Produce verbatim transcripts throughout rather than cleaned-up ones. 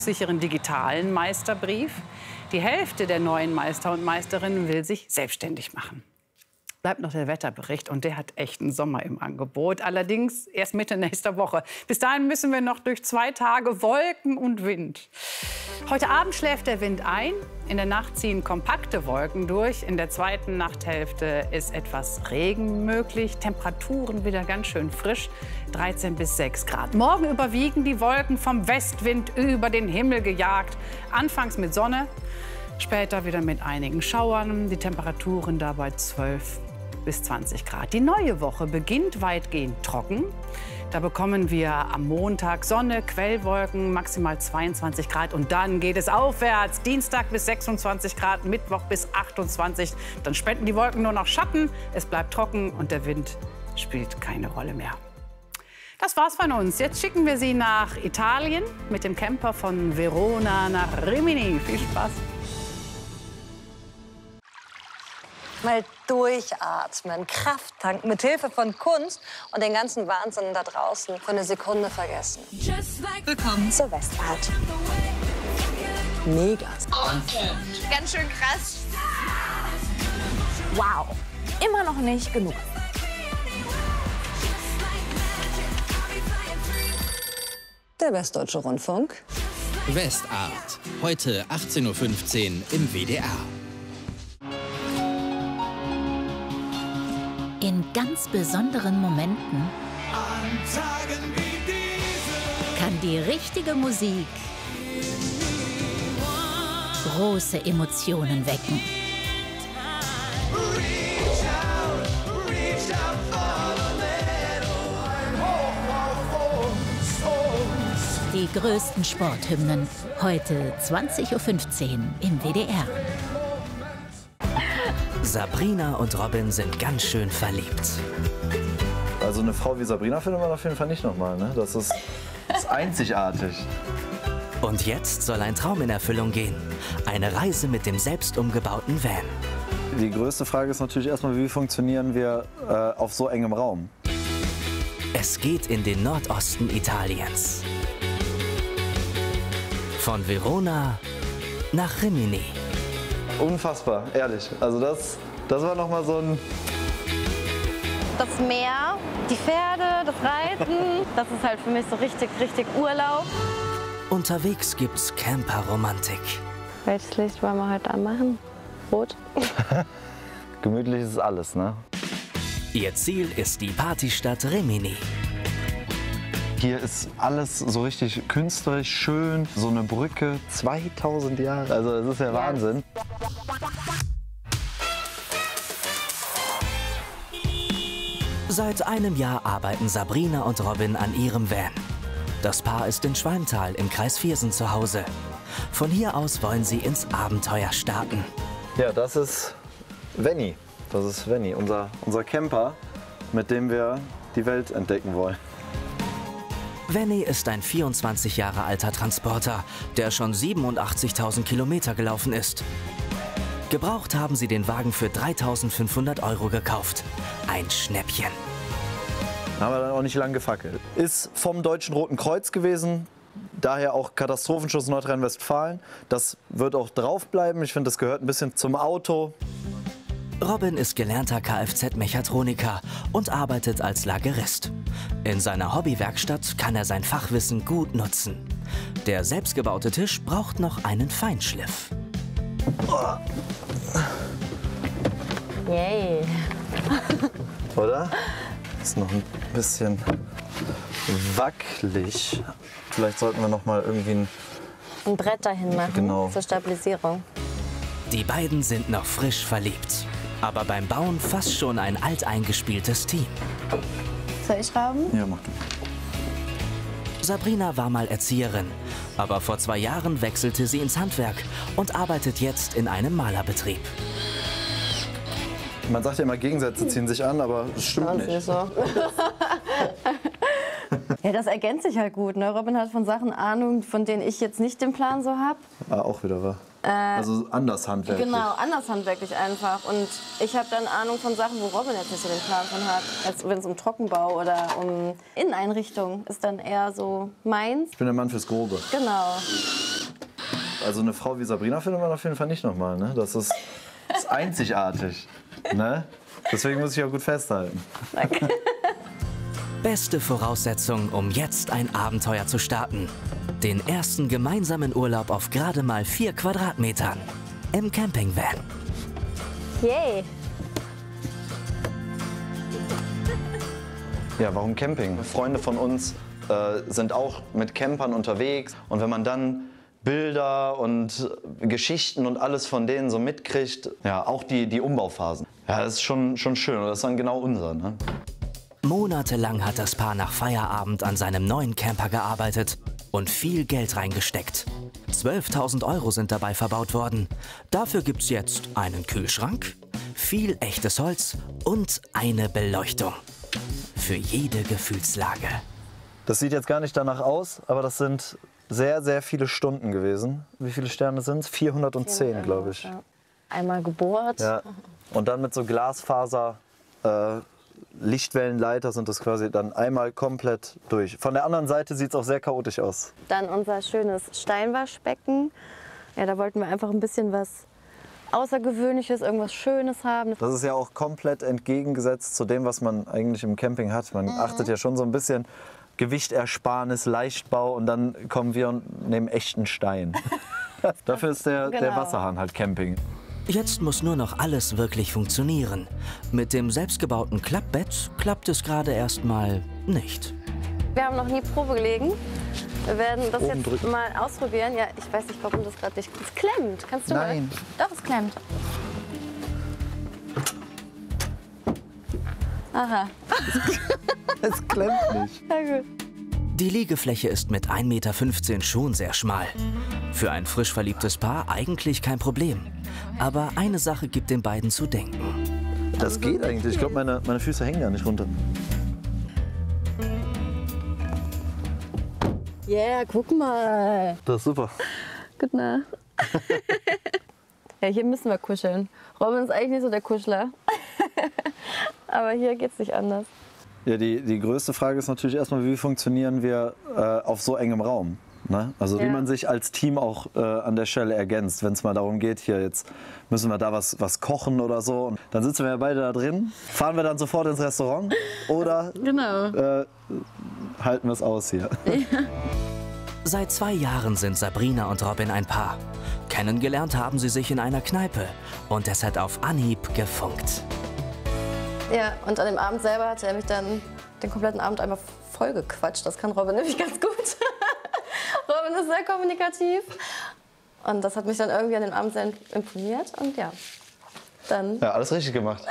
sicheren digitalen Meisterbrief. Die Hälfte der neuen Meister und Meisterinnen will sich selbstständig machen. Bleibt noch der Wetterbericht und der hat echten Sommer im Angebot. Allerdings erst Mitte nächster Woche. Bis dahin müssen wir noch durch zwei Tage Wolken und Wind. Heute Abend schläft der Wind ein. In der Nacht ziehen kompakte Wolken durch. In der zweiten Nachthälfte ist etwas Regen möglich. Temperaturen wieder ganz schön frisch. dreizehn bis sechs Grad. Morgen überwiegen die Wolken vom Westwind über den Himmel gejagt. Anfangs mit Sonne, später wieder mit einigen Schauern. Die Temperaturen dabei zwölf bis zwanzig Grad. Die neue Woche beginnt weitgehend trocken. Da bekommen wir am Montag Sonne, Quellwolken, maximal zweiundzwanzig Grad. Und dann geht es aufwärts. Dienstag bis sechsundzwanzig Grad, Mittwoch bis achtundzwanzig. Dann spenden die Wolken nur noch Schatten. Es bleibt trocken und der Wind spielt keine Rolle mehr. Das war's von uns. Jetzt schicken wir Sie nach Italien mit dem Camper von Verona nach Rimini. Viel Spaß. Mal durchatmen, Kraft tanken, mit Hilfe von Kunst und den ganzen Wahnsinn da draußen für eine Sekunde vergessen. Willkommen zur Westart. Mega. Ganz schön krass. Wow. Immer noch nicht genug. Der Westdeutsche Rundfunk. Westart. Heute achtzehn Uhr fünfzehn im W D R. In ganz besonderen Momenten kann die richtige Musik große Emotionen wecken. Die größten Sporthymnen heute zwanzig Uhr fünfzehn im W D R. Sabrina und Robin sind ganz schön verliebt. Also eine Frau wie Sabrina findet man auf jeden Fall nicht nochmal, ne? Das ist, das ist einzigartig. Und jetzt soll ein Traum in Erfüllung gehen. Eine Reise mit dem selbst umgebauten Van. Die größte Frage ist natürlich erstmal, wie funktionieren wir äh, auf so engem Raum? Es geht in den Nordosten Italiens. Von Verona nach Rimini. Unfassbar, ehrlich. Also das, das war noch mal so ein... Das Meer, die Pferde, das Reiten, das ist halt für mich so richtig, richtig Urlaub. Unterwegs gibt's Camper-Romantik. Welches Licht wollen wir heute anmachen? Rot? Gemütlich ist alles, ne? Ihr Ziel ist die Partystadt Rimini. Hier ist alles so richtig künstlerisch schön. So eine Brücke, zweitausend Jahre. Also das ist ja Wahnsinn. Seit einem Jahr arbeiten Sabrina und Robin an ihrem Van. Das Paar ist in Schwalmtal im Kreis Viersen zu Hause. Von hier aus wollen sie ins Abenteuer starten. Ja, das ist Venny. Das ist Venny, unser, unser Camper, mit dem wir die Welt entdecken wollen. Venny ist ein vierundzwanzig Jahre alter Transporter, der schon siebenundachtzigtausend Kilometer gelaufen ist. Gebraucht haben sie den Wagen für dreitausendfünfhundert Euro gekauft. Ein Schnäppchen. Haben wir dann auch nicht lang gefackelt. Ist vom Deutschen Roten Kreuz gewesen, daher auch Katastrophenschutz Nordrhein-Westfalen. Das wird auch draufbleiben. Ich finde, das gehört ein bisschen zum Auto. Robin ist gelernter Kfz-Mechatroniker und arbeitet als Lagerist. In seiner Hobbywerkstatt kann er sein Fachwissen gut nutzen. Der selbstgebaute Tisch braucht noch einen Feinschliff. Yay. Oder? Ist noch ein bisschen wackelig. Vielleicht sollten wir noch mal irgendwie ein, ein Brett dahin machen, genau, zur Stabilisierung. Die beiden sind noch frisch verliebt. Aber beim Bauen fast schon ein alteingespieltes Team. Soll ich schrauben? Ja, mach du. Sabrina war mal Erzieherin, aber vor zwei Jahren wechselte sie ins Handwerk und arbeitet jetzt in einem Malerbetrieb. Man sagt ja immer, Gegensätze ziehen sich an, aber das stimmt Das nicht. ist so. Ja, das ergänzt sich halt gut. Ne? Robin hat von Sachen Ahnung, von denen ich jetzt nicht den Plan so habe. Ah, auch wieder wahr. Äh, also anders handwerklich. Genau, anders handwerklich einfach. Und ich habe dann Ahnung von Sachen, wo Robin jetzt nicht so den Plan von hat. Als wenn es um Trockenbau oder um Inneneinrichtung ist dann eher so meins. Ich bin der Mann fürs Grobe. Genau. Also eine Frau wie Sabrina findet man auf jeden Fall nicht nochmal. Ne? Das, ist, das ist einzigartig. Ne? Deswegen muss ich auch gut festhalten. Danke. Beste Voraussetzung, um jetzt ein Abenteuer zu starten. Den ersten gemeinsamen Urlaub auf gerade mal vier Quadratmetern. Im Campingvan. Yay! Ja, warum Camping? Freunde von uns äh, sind auch mit Campern unterwegs. Und wenn man dann Bilder und Geschichten und alles von denen so mitkriegt, ja, auch die, die Umbauphasen. Ja, das ist schon, schon schön und das ist dann genau unser. Ne? Monatelang hat das Paar nach Feierabend an seinem neuen Camper gearbeitet und viel Geld reingesteckt. zwölftausend Euro sind dabei verbaut worden. Dafür gibt's jetzt einen Kühlschrank, viel echtes Holz und eine Beleuchtung. Für jede Gefühlslage. Das sieht jetzt gar nicht danach aus, aber das sind sehr, sehr viele Stunden gewesen. Wie viele Sterne sind es? vierhundertzehn, glaube ich. Ja. Einmal gebohrt. Ja. Und dann mit so Glasfaser, äh, Lichtwellenleiter sind das quasi dann einmal komplett durch. Von der anderen Seite sieht es auch sehr chaotisch aus. Dann unser schönes Steinwaschbecken. Ja, da wollten wir einfach ein bisschen was Außergewöhnliches, irgendwas Schönes haben. Das ist ja auch komplett entgegengesetzt zu dem, was man eigentlich im Camping hat. Man mhm. achtet ja schon so ein bisschen Gewichtersparnis, Leichtbau und dann kommen wir und nehmen echten Stein. Dafür ist der, genau. der Wasserhahn halt Camping. Jetzt muss nur noch alles wirklich funktionieren. Mit dem selbstgebauten Klappbett klappt es gerade erst mal nicht. Wir haben noch nie Probe gelegen. Wir werden das Oben jetzt drücken. mal ausprobieren. Ja, ich weiß nicht, warum das gerade nicht... Es klemmt. Kannst du Nein. mal? Doch, es klemmt. Aha. Es klemmt nicht. Na gut. Die Liegefläche ist mit ein Meter fünfzehn schon sehr schmal. Für ein frisch verliebtes Paar eigentlich kein Problem. Aber eine Sache gibt den beiden zu denken. Das geht eigentlich. Ich glaube, meine, meine Füße hängen ja nicht runter. Yeah, guck mal. Das ist super. Gut, na. Ja, hier müssen wir kuscheln. Robin ist eigentlich nicht so der Kuschler. Aber hier geht's nicht anders. Ja, die, die größte Frage ist natürlich erstmal, wie funktionieren wir äh, auf so engem Raum? Ne? Also Ja. wie man sich als Team auch äh, an der Stelle ergänzt, wenn es mal darum geht, hier jetzt müssen wir da was, was kochen oder so. Und dann sitzen wir ja beide da drin, fahren wir dann sofort ins Restaurant oder Genau. äh, halten wir es aus hier. Seit zwei Jahren sind Sabrina und Robin ein Paar. Kennengelernt haben sie sich in einer Kneipe und es hat auf Anhieb gefunkt. Ja, und an dem Abend selber hat er mich dann den kompletten Abend einmal vollgequatscht. Das kann Robin nämlich ganz gut. Robin ist sehr kommunikativ. Und das hat mich dann irgendwie an dem Abend sehr imponiert. Und ja, dann... Ja, alles richtig gemacht.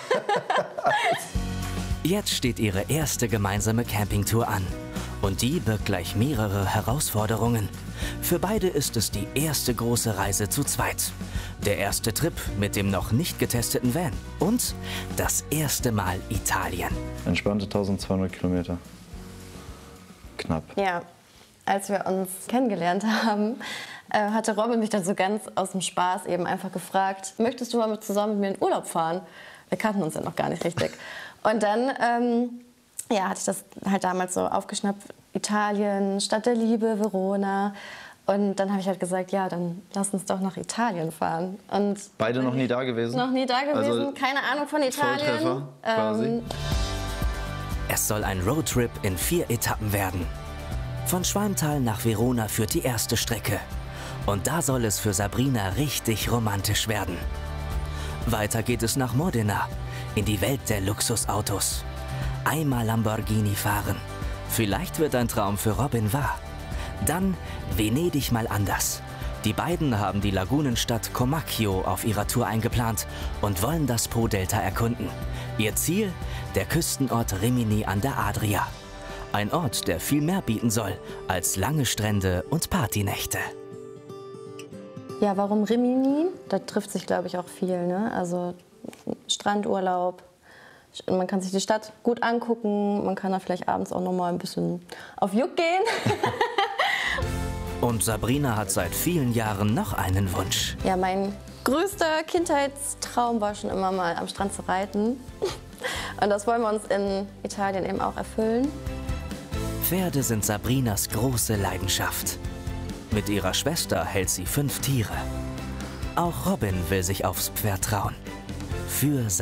Jetzt steht ihre erste gemeinsame Campingtour an. Und die birgt gleich mehrere Herausforderungen. Für beide ist es die erste große Reise zu zweit. Der erste Trip mit dem noch nicht getesteten Van. Und das erste Mal Italien. Entspannte tausendzweihundert Kilometer. Knapp. Ja, als wir uns kennengelernt haben, äh, hatte Robin mich dann so ganz aus dem Spaß eben einfach gefragt, möchtest du mal mit, zusammen mit mir in Urlaub fahren? Wir kannten uns ja noch gar nicht richtig. Und dann ähm, ja, hatte ich das halt damals so aufgeschnappt, Italien, Stadt der Liebe, Verona. Und dann habe ich halt gesagt, ja, dann lass uns doch nach Italien fahren. Und Beide noch nie da gewesen? noch nie da gewesen, Also keine Ahnung von Italien. Volltreffer quasi. Ähm, Es soll ein Roadtrip in vier Etappen werden. Von Schwalmtal nach Verona führt die erste Strecke. Und da soll es für Sabrina richtig romantisch werden. Weiter geht es nach Modena, in die Welt der Luxusautos. Einmal Lamborghini fahren. Vielleicht wird ein Traum für Robin wahr. Dann Venedig mal anders. Die beiden haben die Lagunenstadt Comacchio auf ihrer Tour eingeplant und wollen das Po-Delta erkunden. Ihr Ziel? Der Küstenort Rimini an der Adria. Ein Ort, der viel mehr bieten soll als lange Strände und Partynächte. Ja, warum Rimini? Da trifft sich, glaube ich, auch viel. Ne? Also Strandurlaub. Man kann sich die Stadt gut angucken. Man kann da vielleicht abends auch noch mal ein bisschen auf Juck gehen. Und Sabrina hat seit vielen Jahren noch einen Wunsch. Ja, mein größter Kindheitstraum war schon immer mal am Strand zu reiten. Und das wollen wir uns in Italien eben auch erfüllen. Pferde sind Sabrinas große Leidenschaft. Mit ihrer Schwester hält sie fünf Tiere. Auch Robin will sich aufs Pferd trauen. Für